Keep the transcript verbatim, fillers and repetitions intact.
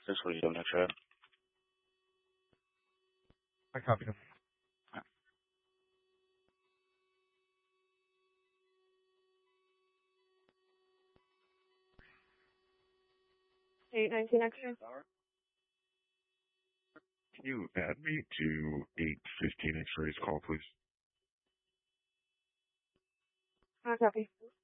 This what you doing, Chad? I copied him. eight nineteen extra. Can you add me to eight fifteen X-rays call, please? I copy.